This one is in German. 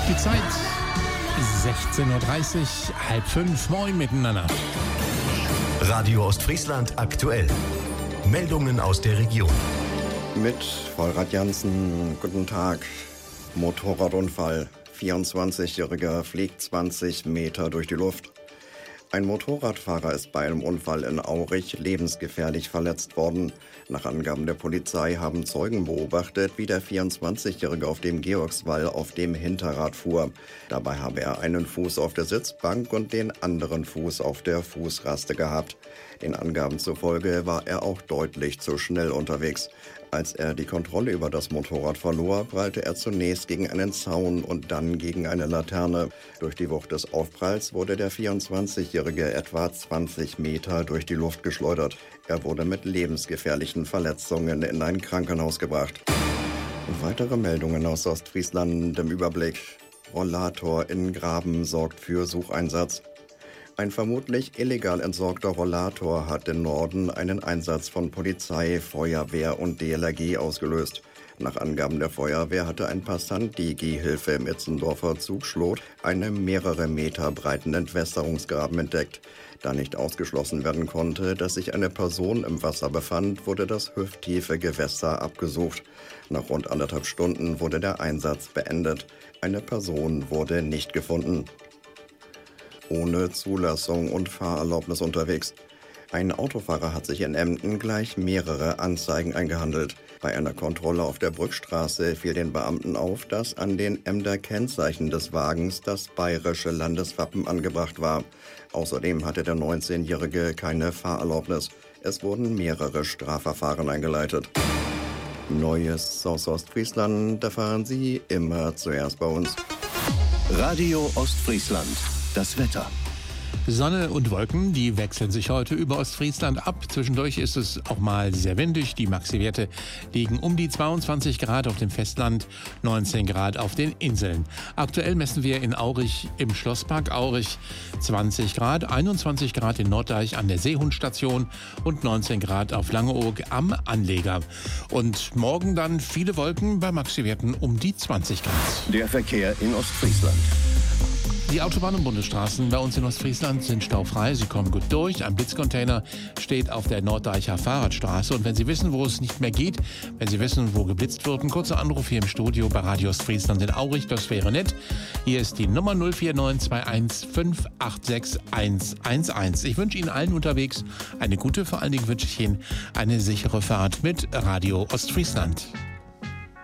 Die Zeit 16:30 Uhr, 4:30, moin miteinander. Radio Ostfriesland aktuell. Meldungen aus der Region. Mit Vollrad Jansen, guten Tag. Motorradunfall. 24-Jähriger fliegt 20 Meter durch die Luft. Ein Motorradfahrer ist bei einem Unfall in Aurich lebensgefährlich verletzt worden. Nach Angaben der Polizei haben Zeugen beobachtet, wie der 24-Jährige auf dem Georgswall auf dem Hinterrad fuhr. Dabei habe er einen Fuß auf der Sitzbank und den anderen Fuß auf der Fußraste gehabt. Den Angaben zufolge war er auch deutlich zu schnell unterwegs. Als er die Kontrolle über das Motorrad verlor, prallte er zunächst gegen einen Zaun und dann gegen eine Laterne. Durch die Wucht des Aufpralls wurde der 24-Jährige etwa 20 Meter durch die Luft geschleudert. Er wurde mit lebensgefährlichen Verletzungen in ein Krankenhaus gebracht. Weitere Meldungen aus Ostfriesland im Überblick. Rollator in Graben sorgt für Sucheinsatz. Ein vermutlich illegal entsorgter Rollator hat im Norden einen Einsatz von Polizei, Feuerwehr und DLRG ausgelöst. Nach Angaben der Feuerwehr hatte ein Passant die Gehhilfe im Itzendorfer Zugschlot einen mehrere Meter breiten Entwässerungsgraben entdeckt. Da nicht ausgeschlossen werden konnte, dass sich eine Person im Wasser befand, wurde das hüfttiefe Gewässer abgesucht. Nach rund 1,5 Stunden wurde der Einsatz beendet. Eine Person wurde nicht gefunden. Ohne Zulassung und Fahrerlaubnis unterwegs. Ein Autofahrer hat sich in Emden gleich mehrere Anzeigen eingehandelt. Bei einer Kontrolle auf der Brückstraße fiel den Beamten auf, dass an den Emder Kennzeichen des Wagens das bayerische Landeswappen angebracht war. Außerdem hatte der 19-Jährige keine Fahrerlaubnis. Es wurden mehrere Strafverfahren eingeleitet. Neues aus Ostfriesland erfahren Sie immer zuerst bei uns. Radio Ostfriesland. Das Wetter. Sonne und Wolken, die wechseln sich heute über Ostfriesland ab. Zwischendurch ist es auch mal sehr windig. Die Maxi-Werte liegen um die 22 Grad auf dem Festland, 19 Grad auf den Inseln. Aktuell messen wir in Aurich im Schlosspark Aurich 20 Grad, 21 Grad in Norddeich an der Seehundstation und 19 Grad auf Langeoog am Anleger. Und morgen dann viele Wolken bei Maxi-Werten um die 20 Grad. Der Verkehr in Ostfriesland. Die Autobahnen und Bundesstraßen bei uns in Ostfriesland sind staufrei. Sie kommen gut durch. Ein Blitzcontainer steht auf der Norddeicher Fahrradstraße. Und wenn Sie wissen, wo es nicht mehr geht, wenn Sie wissen, wo geblitzt wird, ein kurzer Anruf hier im Studio bei Radio Ostfriesland in Aurich, das wäre nett. Hier ist die Nummer 04921 586 111. Ich wünsche Ihnen allen unterwegs eine gute, vor allen Dingen wünsche ich Ihnen eine sichere Fahrt mit Radio Ostfriesland.